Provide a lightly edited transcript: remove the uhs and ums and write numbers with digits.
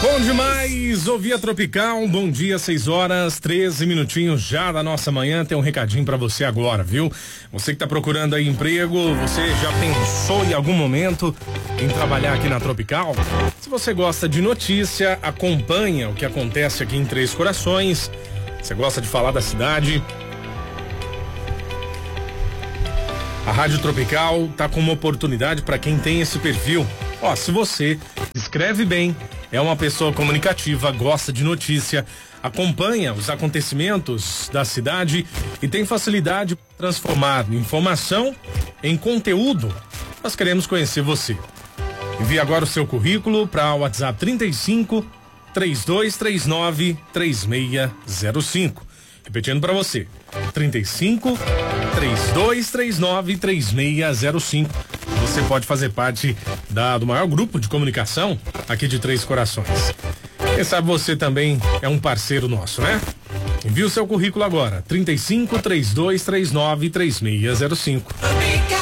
Bom demais, ouvir a Tropical, bom dia, 6h13 já da nossa manhã, tem um recadinho pra você agora, viu? Você que tá procurando aí emprego, você já pensou em algum momento em trabalhar aqui na Tropical? Se você gosta de notícia, acompanha o que acontece aqui em Três Corações, você gosta de falar da cidade, a Rádio Tropical tá com uma oportunidade para quem tem esse perfil. Ó, se você escreve bem, é uma pessoa comunicativa, gosta de notícia, acompanha os acontecimentos da cidade e tem facilidade para transformar informação em conteúdo, nós queremos conhecer você. Envie agora o seu currículo para o WhatsApp 35 3239 3605. Repetindo para você, 35 3239 3605. Você pode fazer parte do maior grupo de comunicação aqui de Três Corações. Quem sabe você também é um parceiro nosso, né? Envie o seu currículo agora, 35 3239 3605.